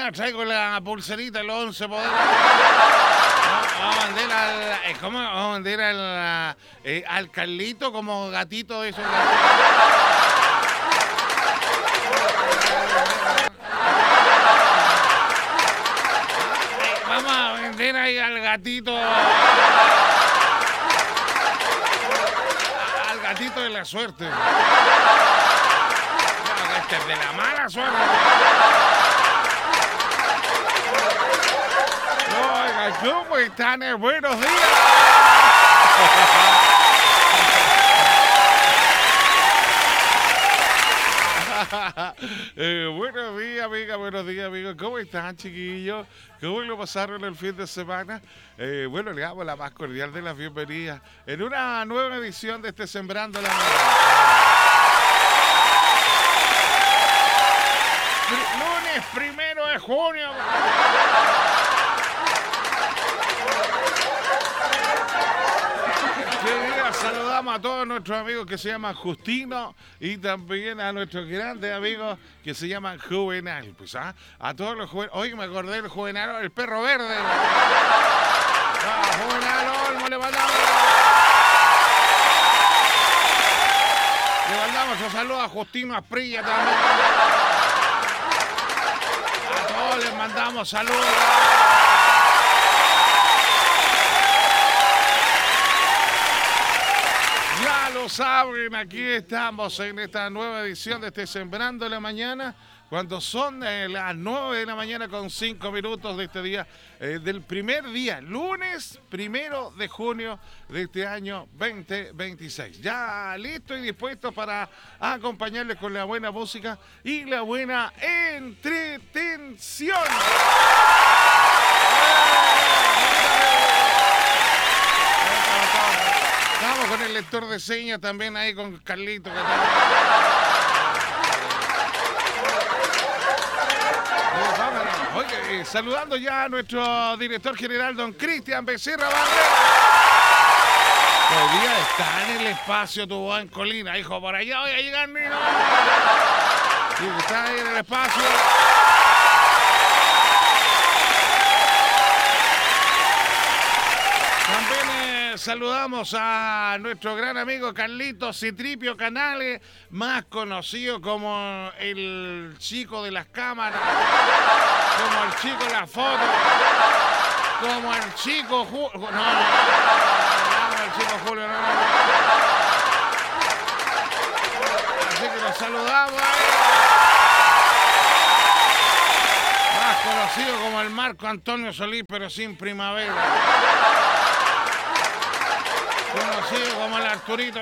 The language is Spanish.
mañana traigo la pulserita, los 11 poderes. Vamos a vender ¿cómo? Vamos a vender al Carlito como gatito de esos gatitos. Vamos a vender ahí al gatito. Al gatito de la suerte. Claro que este es de la mala suerte. Oiga, ¿cómo están? Buenos días. Buenos días, amiga, buenos días, amigos. ¿Cómo están, chiquillos? ¿Cómo lo pasaron el fin de semana? Bueno, le damos la más cordial de las bienvenidas en una nueva edición de este Sembrando la Lunes 1 de junio. Saludamos a todos nuestros amigos que se llaman Justino y también a nuestros grandes amigos que se llaman Juvenal. Pues a todos los Juvenal. Hoy me acordé del Juvenal, el perro verde. Juvenal Olmo, le mandamos un saludo a Justino Asprilla también. A todos les mandamos saludos. Ya lo saben, aquí estamos en esta nueva edición de este Sembrando la Mañana, cuando son las 9 de la mañana con 5 minutos de este día, del primer día, lunes 1 de junio de este año 2026. Ya listo y dispuesto para acompañarles con la buena música y la buena entretención. Estamos con el lector de señas también ahí con Carlito. Oye, saludando ya a nuestro director general, don Cristian Becerra Barrera. Hoy día está en el espacio Tu Voz en Colina, hijo, por allá voy a llegar, Nino. Sí, está ahí en el espacio. También saludamos a nuestro gran amigo Carlitos Citripio Canales, más conocido como el chico de las cámaras, como el chico de las fotos, como el chico Julio. No, el chico Julio, no. Así que los saludamos ahí. Más conocido como el Marco Antonio Solís, pero sin primavera. Conocido como el Arturito.